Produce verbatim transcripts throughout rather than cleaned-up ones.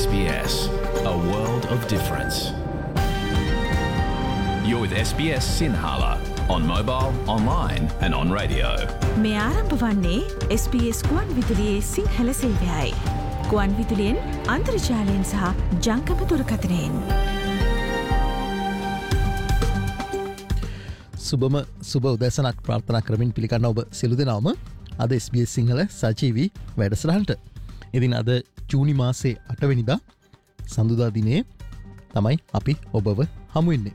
S B S, a world of difference. You're with S B S Sinhala on mobile, online and on radio. මේ ආරම්භ වන්නේ S B S ගුවන් විදුලියේ සිංහල සේවයයි. ගුවන් විදුලියෙන් අන්තර්ජාලයෙන් සහ ජංගම දුරකථනයෙන්. සුබම සුබ උදැසනක් ප්‍රාර්ථනා කරමින් පිළිගන්න ඔබ සියලු දෙනාම අද S B S සිංහල සජීවී වැඩසටහනට. ඉතින් අද ජූනි මාසේ අටවෙනිදා සඳුදා දිනේ තමයි අපි ඔබව හමු වෙන්නේ.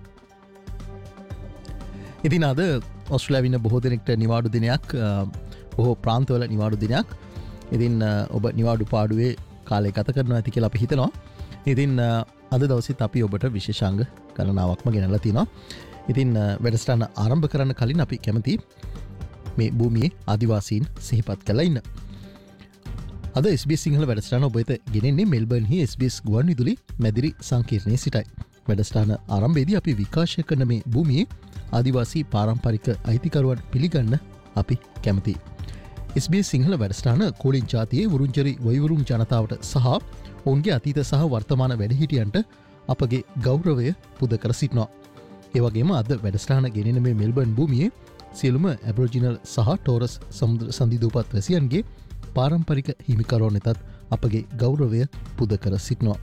ඉතින් අද ඔස්ට්‍රේලියාවේ ඉන්න බොහෝ දෙනෙක්ට නිවාඩු දිනයක්, බොහෝ ප්‍රාන්තවල නිවාඩු දිනයක්. ඉතින් ඔබ නිවාඩු පාඩුවේ කාලය ගත කරනවා ඇති කියලා අපි හිතනවා. ඉතින් අද දවසෙත් අපි ඔබට විශේෂාංග ගණනාවක්ම ගෙනල්ලා තිනවා. ඉතින් වැඩසටහන ආරම්භ කරන්න කලින් අපි කැමති මේ භූමියේ ආදිවාසීන් සිහිපත් කරලා ඉන්න. අද S B S සිංහල වැඩසටහන ඔබ වෙත ගෙනෙන්නේ මෙල්බර්න් හි S B S ගුවන් විදුලි මැදිරි සංකීර්ණයේ සිටයි. වැඩසටහන ආරම්භයේදී අපි විකාශය කරන මේ භූමියේ ආදිවාසී පාරම්පරික අයිතිකරුවන් පිළිගන්න අපි කැමතියි. S B S සිංහල වැඩසටහන කෝලින් ජාතියේ වුරුංජරි වයිවරුන් ජනතාවට සහ ඔවුන්ගේ අතීත සහ වර්තමාන වැඩිහිටියන්ට අපගේ ගෞරවය පුද කර සිටිනවා. ඒ වගේම අද වැඩසටහන ගෙනෙන මේ මෙල්බර්න් භූමියේ සියලුම ඇබෝරිජිනල් සහ ටෝරස් සමුද්‍ර සංධිදූපත් වැසියන්ගේ පාරම්පරික හිමිකරුවන් වෙතත් අපගේ ගෞරවය පුද කර සිටිනවා.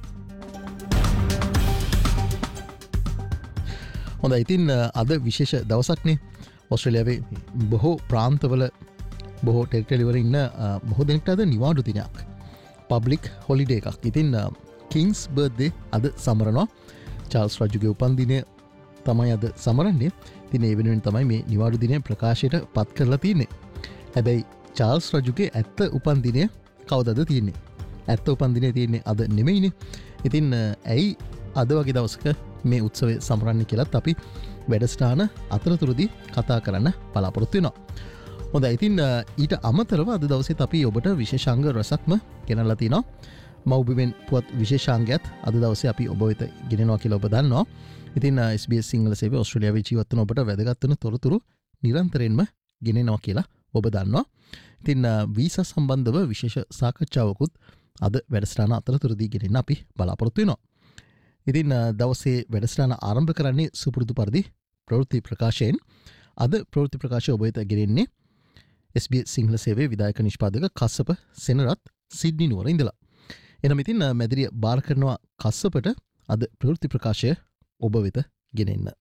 හොඳයි, ඉතින් අද විශේෂ දවසක්නේ. ඔස්ට්‍රේලියාවේ බොහෝ ප්‍රාන්තවල බොහෝ ටෙරිටරි වල ඉන්න බොහෝ දෙනෙක්ට අද නිවාඩු දිනයක්, පබ්ලික් හොලිඩේ එකක්. ඉතින් කිංස් බර්ත්ඩේ අද සමරනවා. චාල්ස් රජුගේ උපන්දිනය තමයි අද සමරන්නේ. ඉතින් ඒ වෙනුවෙන් තමයි මේ නිවාඩු දිනය ප්‍රකාශයට පත් කරලා තියෙන්නේ. හැබැයි චාල්ස් රජුගේ ඇත්ත උපන්දිනය කවදද තියෙන්නේ? ඇත්ත උපන්දිනය තියෙන්නේ අද නෙමෙයිනේ. ඉතින් ඇයි අද වගේ දවසක මේ උත්සවය සමරන්නේ කියලාත් අපි වැඩසටහන අතරතුරදී කතා කරන්න බලාපොරොත්තු වෙනවා. හොඳයි, ඉතින් ඊට අමතරව අද දවසේත් අපි ඔබට විශේෂාංග රසක්ම ගෙනල්ලා තිනවා. මව්බිමෙන් පුවත් විශේෂාංගයත් අද දවසේ අපි ඔබ වෙත ගෙනෙනවා කියලා ඔබ දන්නවා. ඉතින් S B S සිංහල සේවය ඔස්ට්‍රේලියාවේ ජීවත් වන ඔබට වැදගත් වෙන තොරතුරු නිරන්තරයෙන්ම ගෙනෙනවා කියලා ඔබ දන්නවා. ඉතින් වීසා සම්බන්ධව විශේෂ සාකච්ඡාවකුත් අද වැඩසටහන අතරතුරදී ගෙනෙන්න අපි බලාපොරොත්තු වෙනවා. ඉතින් දවසේ වැඩසටහන ආරම්භ කරන්නේ සුපුරුදු පරිදි ප්‍රවෘත්ති ප්‍රකාශයෙන්. අද ප්‍රවෘත්ති ප්‍රකාශය ඔබ වෙත ගෙනෙන්නේ S B S සිංහල සේවයේ විදායක නිෂ්පාදක කස්සප සෙනරත් සිඩ්නි නුවර ඉඳලා. එනම් ඉතින් මැදිරිය බාර කරනවා කස්සපට අද ප්‍රවෘත්ති ප්‍රකාශය ඔබ වෙත ගෙනෙන්න.